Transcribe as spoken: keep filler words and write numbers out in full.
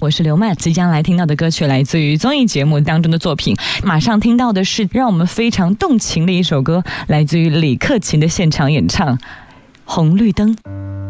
我是刘曼，即将来听到的歌曲来自于综艺节目当中的作品。马上听到的是让我们非常动情的一首歌，来自于李克勤的现场演唱《红绿灯》。